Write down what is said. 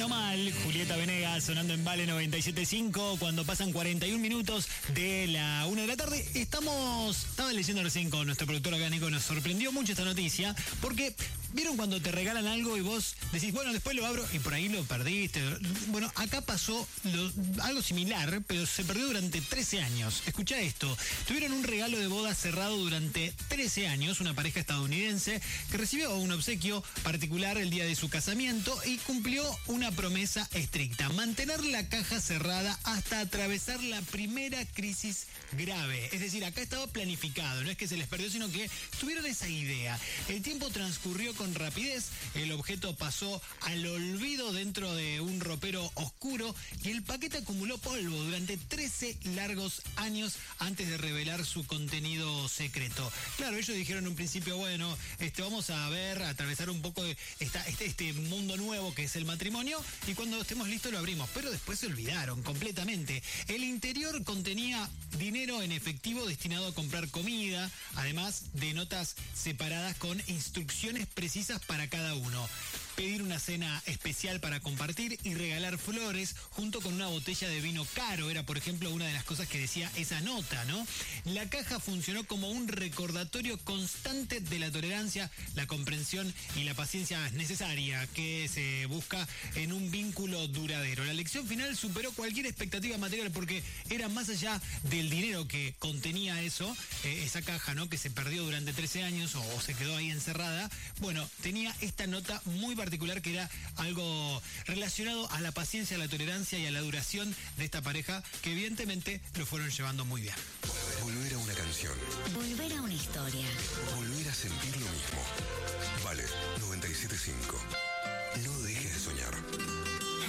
Menos Mal, Julieta Venegas sonando en Vale 97.5 cuando pasan 41 minutos de la 1 de la tarde. Estaba leyendo recién con nuestro productor acá, Nico, nos sorprendió mucho esta noticia porque ¿vieron cuando te regalan algo y vos decís, bueno, después lo abro y por ahí lo perdiste? Bueno, acá pasó algo similar, pero se perdió durante 13 años. Escuchá esto, tuvieron un regalo de boda cerrado durante 13 años, una pareja estadounidense que recibió un obsequio particular el día de su casamiento y cumplió una promesa estricta: mantener la caja cerrada hasta atravesar la primera crisis grave. Es decir, acá estaba planificado, no es que se les perdió, sino que tuvieron esa idea. El tiempo transcurrió con rapidez, el objeto pasó al olvido dentro de un ropero oscuro y el paquete acumuló polvo durante 13 largos años antes de revelar su contenido secreto. Claro, ellos dijeron en un principio, bueno, vamos a atravesar un poco de este mundo nuevo que es el matrimonio y cuando estemos listos lo abrimos, pero después se olvidaron completamente. El interior contenía dinero en efectivo destinado a comprar comida, además de notas separadas con instrucciones precisas para cada uno. Pedir una cena especial para compartir y regalar flores junto con una botella de vino caro era, por ejemplo, una de las cosas que decía esa nota, ¿no? La caja funcionó como un recordatorio constante de la tolerancia, la comprensión y la paciencia necesaria que se busca en un vínculo duradero. La lección final superó cualquier expectativa material porque era más allá del dinero que contenía esa caja, ¿no? Que se perdió durante 13 años o se quedó ahí encerrada. Bueno, tenía esta nota muy particular que era algo relacionado a la paciencia, a la tolerancia y a la duración de esta pareja que evidentemente lo fueron llevando muy bien. Volver a una canción. Volver a una historia. Volver a sentir lo mismo. Vale, 97.5.